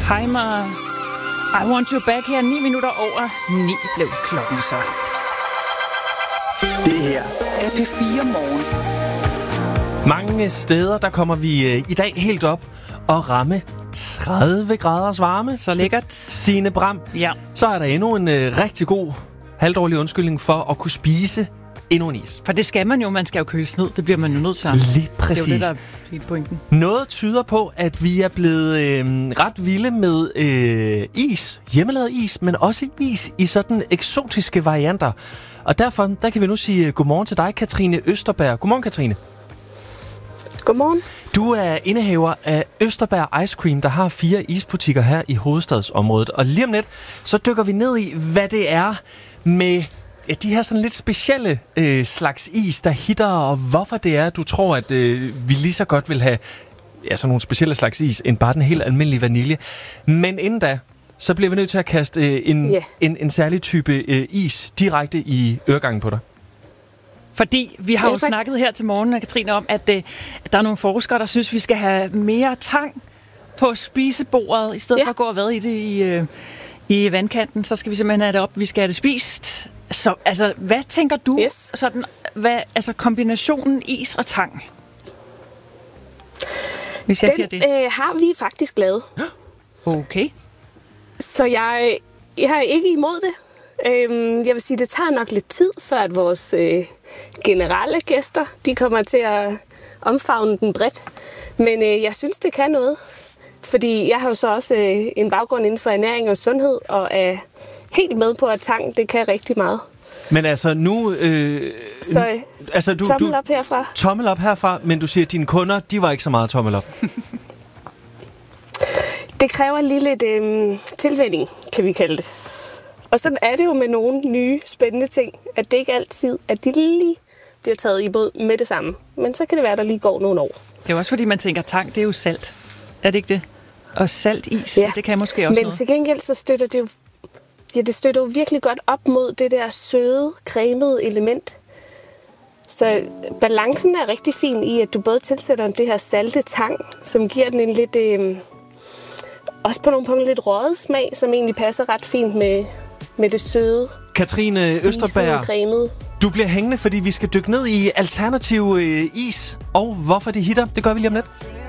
Timer. I want you back her. 9 minutter over 9 blev klokken så. Det her er P4 Morgen. Mange steder, der kommer vi i dag helt op og ramme 30 graders varme. Så lækkert. Stine Bram. Ja. Så er der endnu en rigtig god halvdårlig undskyldning for at kunne spise endnu en is. For det skal man jo. Man skal jo køles ned. Det bliver man jo nødt til. Lige præcis. Det er jo det, der er pointen. Noget tyder på, at vi er blevet ret vilde med is. Hjemmelavet is, men også is i sådan eksotiske varianter. Og derfor der kan vi nu sige godmorgen til dig, Katrine Østerberg. Godmorgen, Katrine. Godmorgen. Du er indehaver af Østerberg Ice Cream, der har 4 isbutikker her i hovedstadsområdet. Og lige om lidt, så dykker vi ned i, hvad det er med de her sådan lidt specielle slags is, der hitter, og hvorfor det er, du tror, at vi lige så godt vil have sådan nogle specielle slags is, end bare den helt almindelige vanilje. Men inden da, så bliver vi nødt til at kaste en særlig type is direkte i øregangen på dig. Fordi vi har jo snakket her til morgen, Katrine, om, at der er nogle forskere, der synes, vi skal have mere tang på spisebordet, i stedet for at gå og vade i det i vandkanten. Så skal vi simpelthen have det op. Vi skal have det spist. Så altså, hvad tænker du? Sådan, kombinationen is og tang? Hvis jeg siger det. Har vi faktisk lavet. Okay. Så jeg er ikke imod det. Jeg vil sige, det tager nok lidt tid, før at vores generelle gæster, de kommer til at omfavne den bredt. Men jeg synes, det kan noget. Fordi jeg har jo så også en baggrund inden for ernæring og sundhed, og er helt med på, at tang, det kan rigtig meget. Men altså nu... tommel op herfra. Tommel op herfra, men du siger, at dine kunder, de var ikke så meget tommel op. Det kræver lige lidt tilvænning, kan vi kalde det. Og sådan er det jo med nogle nye, spændende ting, at det ikke altid, at de lige bliver taget imod med det samme. Men så kan det være, at der lige går nogle år. Det er også fordi, man tænker, tang, det er jo salt. Er det ikke det? Og saltis, det kan måske også men noget. Til gengæld så støtter det jo, det støtter jo virkelig godt op mod det der søde, cremede element. Så balancen er rigtig fin i, at du både tilsætter det her salte tang, som giver den en lidt, også på nogle punkter lidt røget smag, som egentlig passer ret fint med det søde. Katrine Østerberg, du bliver hængende, fordi vi skal dykke ned i alternativ is, og hvorfor de hitter. Det gør vi lige om lidt.